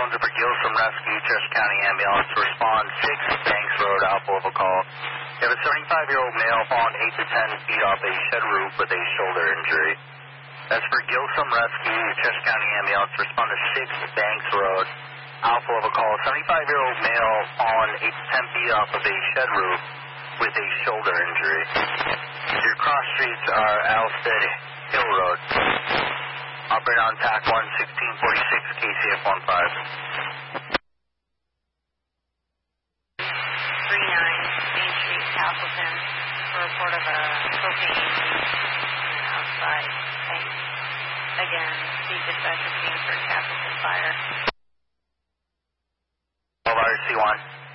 1 for Gilsum Rescue, Chester County Ambulance. Respond 6 Banks Road, Alpha of a call. You have a 75-year-old male fallen 8 to 10 feet off a shed roof with a shoulder injury. That's for Gilsum Rescue, Chester County Ambulance. Respond to 6 Banks Road, Alpha of a call. 75-year-old male fallen 8 to 10 feet off of a shed roof with a shoulder injury. Your cross streets are Alstead Hill Road. Operate on TAC 1, 1646, KCF 15. 39 Main Street, Castleton, for a report of a propane leak outside tank. Again, speed dispatcher Stanford, Castleton Fire. 12 RC1.